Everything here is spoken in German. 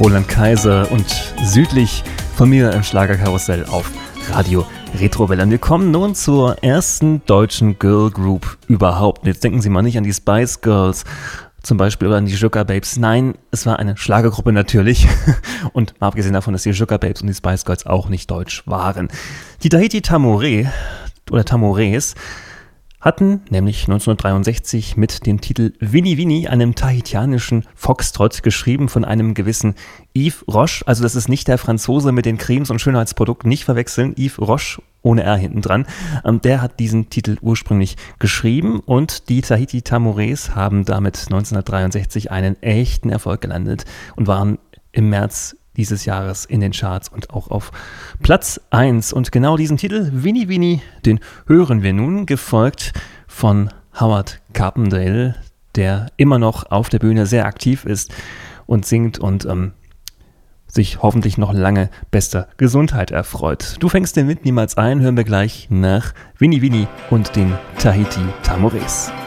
Roland Kaiser und südlich von mir im Schlagerkarussell auf Radio Retrowelle. Und wir kommen nun zur ersten deutschen Girl Group überhaupt. Und jetzt denken Sie mal nicht an die Spice Girls zum Beispiel oder an die Sugar Babes. Nein, es war eine Schlagergruppe natürlich. Und mal abgesehen davon, dass die Sugar Babes und die Spice Girls auch nicht deutsch waren. Die Tahiti Tamoré oder Tamorés hatten nämlich 1963 mit dem Titel Winnie Winnie, einem tahitianischen Foxtrot, geschrieben von einem gewissen Yves Roche. Also das ist nicht der Franzose mit den Cremes und Schönheitsprodukten, nicht verwechseln. Yves Roche ohne R hinten dran. Der hat diesen Titel ursprünglich geschrieben und die Tahiti Tamorés haben damit 1963 einen echten Erfolg gelandet und waren im März dieses Jahres in den Charts und auch auf Platz 1. Und genau diesen Titel, Winnie Winnie, den hören wir nun, gefolgt von Howard Carpendale, der immer noch auf der Bühne sehr aktiv ist und singt und sich hoffentlich noch lange bester Gesundheit erfreut. Du fängst den Wind niemals ein, hören wir gleich nach Winnie Winnie und den Tahiti Tamorés.